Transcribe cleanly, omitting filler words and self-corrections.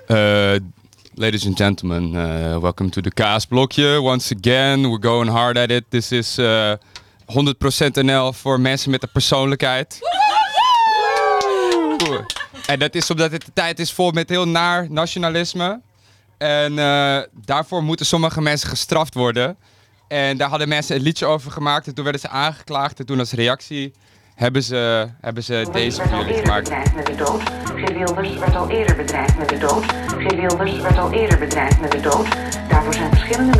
Ladies and gentlemen, welcome to the Kaasblokje. Once again, we're going hard at it. This is 100% NL voor mensen met een persoonlijkheid. En dat is omdat het de tijd is vol met heel naar nationalisme. En daarvoor moeten sommige mensen gestraft worden. En daar hadden mensen een liedje over gemaakt. En toen werden ze aangeklaagd. En toen als reactie hebben ze deze voor jullie gemaakt. Geert Wilders werd al eerder bedreigd met de dood. Geert Wilders werd al eerder bedreigd met de dood. Daarvoor zijn verschillende